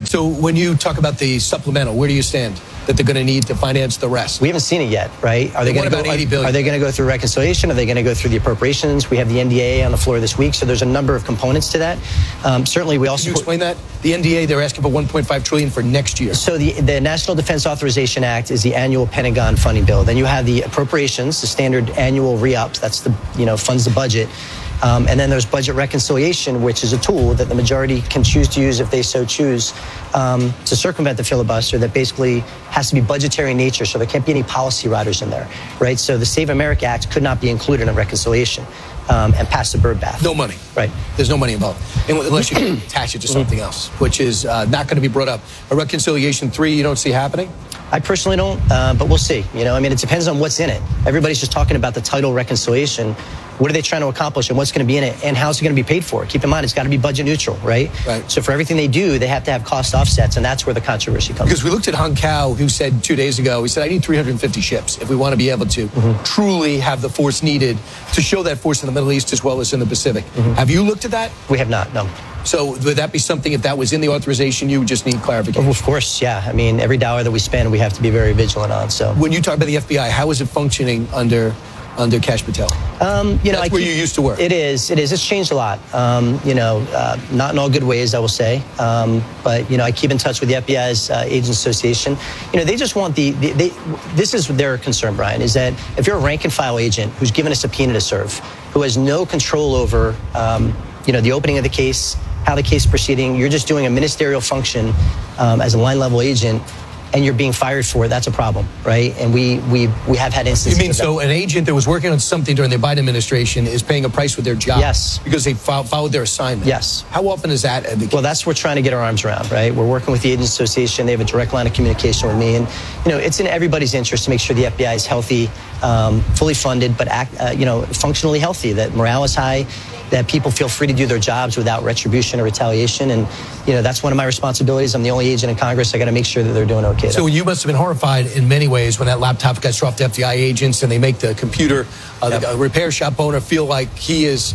So when you talk about the supplemental, where do you stand? That they're going to need to finance the rest? We haven't seen it yet, right? Are they going to go? Are they going to go through reconciliation? Are they going to go through the appropriations? We have the NDA on the floor this week, so there's a number of components to that. Certainly, we also. Can you explain that? The NDA, they're asking for $1.5 trillion for next year. So the National Defense Authorization Act is the annual Pentagon funding bill. Then you have the appropriations, the standard annual re-ups. That's the funds the budget. And then there's budget reconciliation, which is a tool that the majority can choose to use if they so choose to circumvent the filibuster that basically has to be budgetary in nature, so there can't be any policy riders in there, right? So the Save America Act could not be included in reconciliation and pass the birdbath. No money. Right. There's no money involved. Unless you can attach it to something else, which is not going to be brought up. A Reconciliation 3 you don't see happening? I personally don't, but we'll see. It depends on what's in it. Everybody's just talking about the title reconciliation. What are they trying to accomplish, and what's going to be in it, and how's it going to be paid for? Keep in mind, it's got to be budget neutral, right? Right. So for everything they do, they have to have cost offsets, and that's where the controversy comes. Because we looked at Hung Cao, who said 2 days ago, he said, I need 350 ships if we want to be able to truly have the force needed to show that force in the Middle East as well as in the Pacific. Have you looked at that? We have not, no. So would that be something, if that was in the authorization, you would just need clarification? Of course, yeah. Every dollar that we spend, we have to be very vigilant on. So when you talk about the FBI, how is it functioning under Kash Patel? That's where you used to work. It is. It's changed a lot. Not in all good ways, I will say. But I keep in touch with the FBI's Agents Association. They just want this is their concern, Brian, is that if you're a rank and file agent who's given a subpoena to serve, who has no control over, the opening of the case, how the case is proceeding, you're just doing a ministerial function as a line level agent, and you're being fired for it, that's a problem, right? And we have had instances. You mean so an agent that was working on something during the Biden administration is paying a price with their job? Yes. Because they followed their assignment? Yes. How often is that? Well, that's what we're trying to get our arms around, right? We're working with the Agents Association. They have a direct line of communication with me. And, it's in everybody's interest to make sure the FBI is healthy, fully funded, but functionally healthy, that morale is high, that people feel free to do their jobs without retribution or retaliation. And, that's one of my responsibilities. I'm the only agent in Congress. I got to make sure that they're doing okay. So you must have been horrified in many ways when that laptop gets off to FBI agents and they make the computer, the repair shop owner feel like he's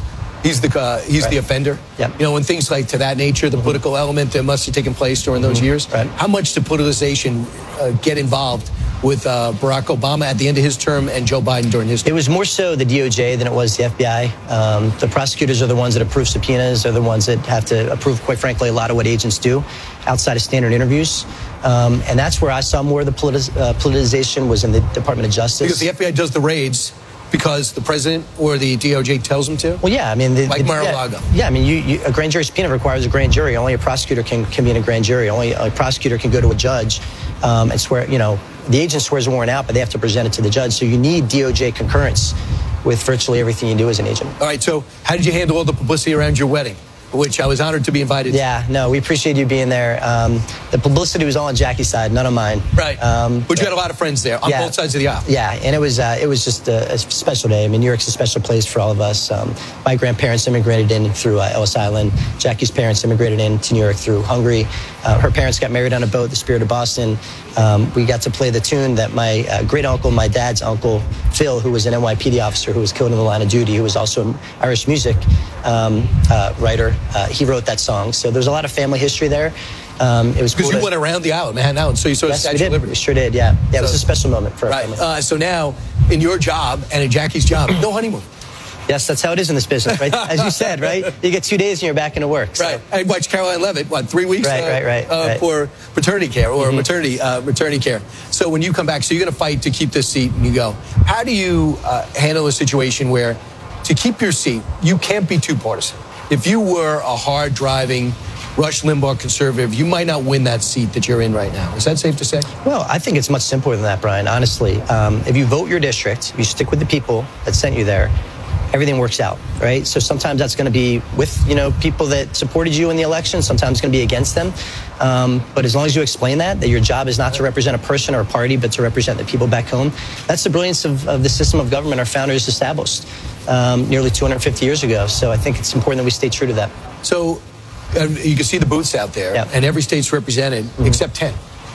the offender. Yep. And things like to that nature, the political element that must have taken place during those years. Right. How much did politicization get involved with Barack Obama at the end of his term and Joe Biden during his term? It was more so the DOJ than it was the FBI. The prosecutors are the ones that approve subpoenas, are the ones that have to approve, quite frankly, a lot of what agents do outside of standard interviews. And that's where I saw more of the politicization was in the Department of Justice. Because the FBI does the raids because the president or the DOJ tells them to? Well, yeah, like Mar-a-Lago. Yeah, a grand jury subpoena requires a grand jury. Only a prosecutor can be in a grand jury. Only a prosecutor can go to a judge and swear, the agent swears a warrant out, but they have to present it to the judge. So you need DOJ concurrence with virtually everything you do as an agent. All right, so how did you handle all the publicity around your wedding, which I was honored to be invited to? Yeah, no, we appreciate you being there. The publicity was all on Jackie's side, none on mine. Right, but you had a lot of friends there on both sides of the aisle. Yeah, and it was just a special day. New York's a special place for all of us. My grandparents immigrated in through Ellis Island. Jackie's parents immigrated into New York through Hungary. Her parents got married on a boat, the Spirit of Boston. We got to play the tune that my great uncle, my dad's uncle, Phil, who was an NYPD officer who was killed in the line of duty, who was also an Irish music writer, he wrote that song. So there's a lot of family history there. It was because you went around the aisle, Manhattan Island, so you saw the Statue of Liberty. We sure did, yeah. It was a special moment for our family. So now, in your job and in Jackie's job, no honeymoon. Yes, that's how it is in this business, right? As you said, right? You get 2 days and you're back into work. So. Right. I watched Caroline Levitt, 3 weeks? Right. For paternity care or maternity care. So when you come back, so you're going to fight to keep this seat and you go. How do you handle a situation where to keep your seat, you can't be too partisan? If you were a hard-driving Rush Limbaugh conservative, you might not win that seat that you're in right now. Is that safe to say? Well, I think it's much simpler than that, Brian, honestly. If you vote your district, you stick with the people that sent you there, everything works out, right? So sometimes that's going to be with, people that supported you in the election. Sometimes it's going to be against them. But as long as you explain that your job is not to represent a person or a party, but to represent the people back home, that's the brilliance of the system of government our founders established nearly 250 years ago. So I think it's important that we stay true to that. So you can see the booths out there, and every state's represented except 10.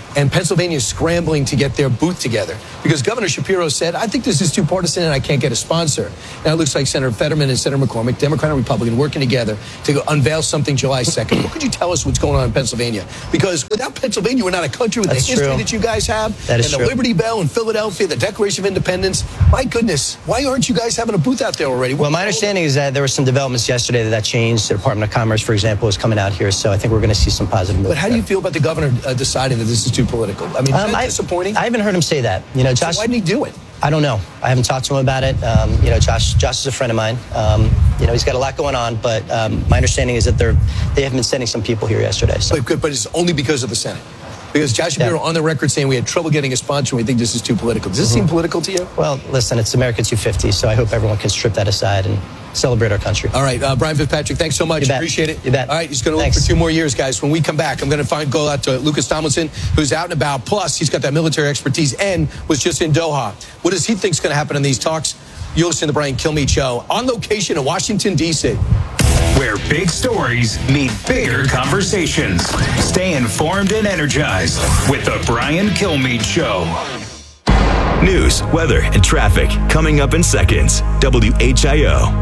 And Pennsylvania is scrambling to get their booth together because Governor Shapiro said, I think this is too partisan and I can't get a sponsor. Now it looks like Senator Fetterman and Senator McCormick, Democrat and Republican, working together to unveil something July 2nd. What could you tell us what's going on in Pennsylvania? Because without Pennsylvania, we're not a country with the history that you guys have. That is and the Liberty Bell in Philadelphia, the Declaration of Independence. My goodness, why aren't you guys having a booth out there already? Well, my understanding is that there were some developments yesterday that changed. The Department of Commerce, for example, is coming out here. So I think we're going to see some positive moves. But how do you feel about the governor deciding that this is too political? I mean, is that disappointing? I haven't heard him say that. You know, Josh. So why didn't he do it? I don't know. I haven't talked to him about it. You know, Josh is a friend of mine. You know, he's got a lot going on, but my understanding is that they have been sending some people here yesterday. So. But it's only because of the Senate. Because Josh Shapiro on the record saying we had trouble getting a sponsor and we think this is too political. Does this seem political to you? Well, listen, it's America 250, so I hope everyone can strip that aside and celebrate our country. All right, Brian Fitzpatrick, thanks so much. You bet. Appreciate it. You bet. All right, he's going to look for 2 more years, guys. When we come back, I'm going to go out to Lucas Tomlinson, who's out and about. Plus, he's got that military expertise and was just in Doha. What does he think is going to happen in these talks? You'll listen to the Brian Kilmeade Show on location in Washington, D.C. Where big stories meet bigger conversations. Stay informed and energized with the Brian Kilmeade Show. News, weather, and traffic coming up in seconds. WHIO.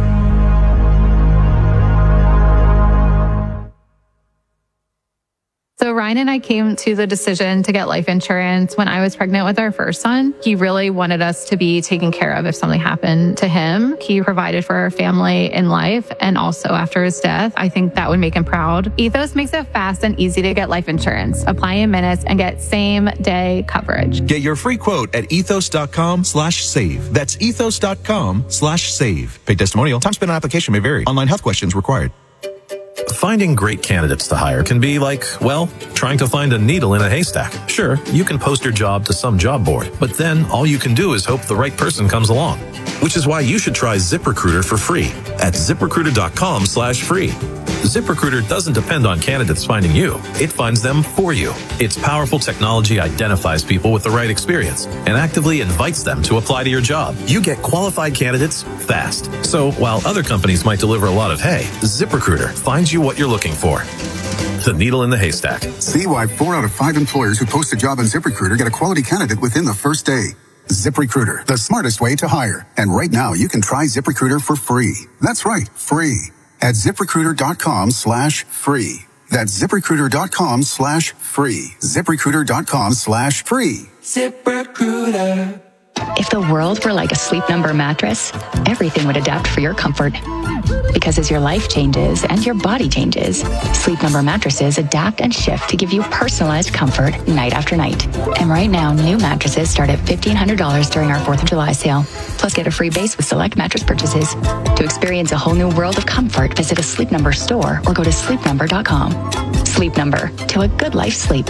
So Ryan and I came to the decision to get life insurance when I was pregnant with our first son. He really wanted us to be taken care of if something happened to him. He provided for our family in life and also after his death. I think that would make him proud. Ethos makes it fast and easy to get life insurance. Apply in minutes and get same-day coverage. Get your free quote at ethos.com/save. That's ethos.com/save. Paid testimonial. Time spent on application may vary. Online health questions required. Finding great candidates to hire can be like, well, trying to find a needle in a haystack. Sure, you can post your job to some job board, but then all you can do is hope the right person comes along. Which is why you should try ZipRecruiter for free at ZipRecruiter.com/free. ZipRecruiter doesn't depend on candidates finding you. It finds them for you. Its powerful technology identifies people with the right experience and actively invites them to apply to your job. You get qualified candidates fast. So while other companies might deliver a lot of hay, ZipRecruiter finds you what you're looking for. The needle in the haystack. See why 4 out of 5 employers who post a job on ZipRecruiter get a quality candidate within the first day. ZipRecruiter, the smartest way to hire. And right now, you can try ZipRecruiter for free. That's right, free. At ZipRecruiter.com/free. That's ZipRecruiter.com/free. ZipRecruiter.com/free. ZipRecruiter. If the world were like a Sleep Number mattress, everything would adapt for your comfort. Because as your life changes and your body changes, Sleep Number mattresses adapt and shift to give you personalized comfort night after night. And right now, new mattresses start at $1,500 during our 4th of July sale. Plus, get a free base with select mattress purchases. To experience a whole new world of comfort, visit a Sleep Number store or go to sleepnumber.com. Sleep Number, to a good life sleep.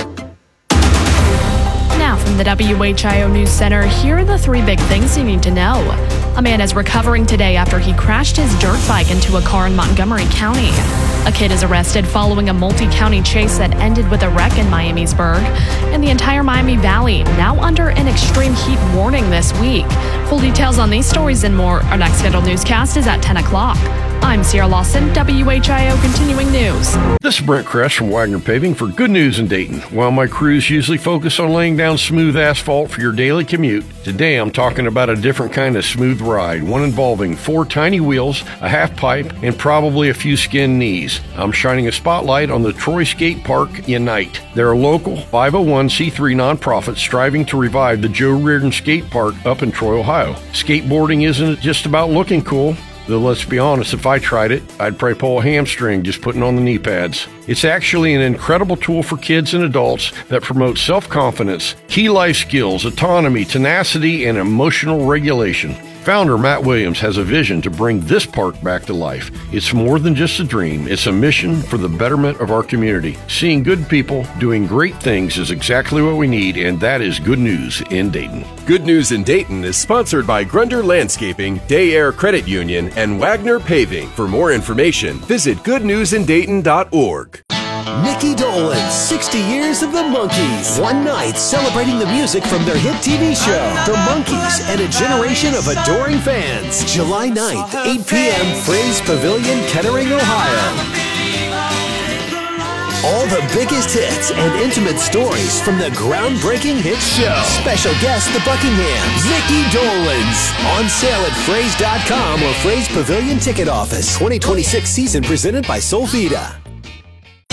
Now from the WHIO News Center, here are the 3 big things you need to know. A man is recovering today after he crashed his dirt bike into a car in Montgomery County. A kid is arrested following a multi-county chase that ended with a wreck in Miamisburg. And the entire Miami Valley now under an extreme heat warning this week. Full details on these stories and more. Our next scheduled newscast is at 10 o'clock. I'm Sierra Lawson, WHIO Continuing News. This is Brent Kress from Wagner Paving for Good News in Dayton. While my crews usually focus on laying down smooth asphalt for your daily commute, today I'm talking about a different kind of smooth ride, one involving 4 tiny wheels, a half pipe, and probably a few skinned knees. I'm shining a spotlight on the Troy Skate Park Unite. They're a local 501c3 nonprofit striving to revive the Joe Reardon Skate Park up in Troy, Ohio. Skateboarding isn't just about looking cool. Though let's be honest, if I tried it, I'd probably pull a hamstring just putting on the knee pads. It's actually an incredible tool for kids and adults that promotes self-confidence, key life skills, autonomy, tenacity, and emotional regulation. Founder Matt Williams has a vision to bring this park back to life. It's more than just a dream. It's a mission for the betterment of our community. Seeing good people doing great things is exactly what we need, and that is Good News in Dayton. Good News in Dayton is sponsored by Grunder Landscaping, Day Air Credit Union, and Wagner Paving. For more information, visit goodnewsindayton.org. Mickey Dolenz, 60 years of the Monkees. One night celebrating the music from their hit TV show, The Monkees and a generation of adoring fans. July 9th, 8 p.m., Fraze Pavilion, Kettering, Ohio. All the biggest hits and intimate stories from the groundbreaking hit show. Special guest, the Buckinghams, Mickey Dolenz. On sale at Fraze.com or Fraze Pavilion Ticket Office. 2026 season presented by Solvita.